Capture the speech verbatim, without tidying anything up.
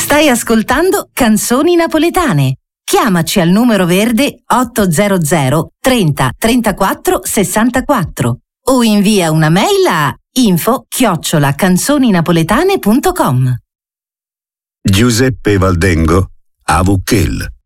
Stai ascoltando Canzoni Napoletane. Chiamaci al numero verde ottocento trenta trentaquattro sessantaquattro o invia una mail a info chiocciola canzoninapoletane punto com. Giuseppe Valdengo a Vucchel.